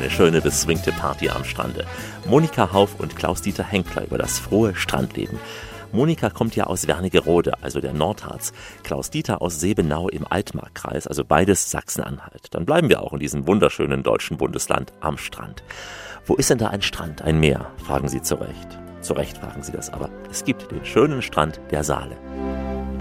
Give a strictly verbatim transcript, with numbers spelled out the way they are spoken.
eine schöne beswingte Party am Strande. Monika Hauf und Klaus-Dieter Henkler über das frohe Strandleben. Monika kommt ja aus Wernigerode, also der Nordharz. Klaus-Dieter aus Sebenau im Altmarkkreis, also beides Sachsen-Anhalt. Dann bleiben wir auch in diesem wunderschönen deutschen Bundesland am Strand. Wo ist denn da ein Strand, ein Meer? Fragen Sie zu Recht. Zu Recht fragen Sie das, aber es gibt den schönen Strand der Saale.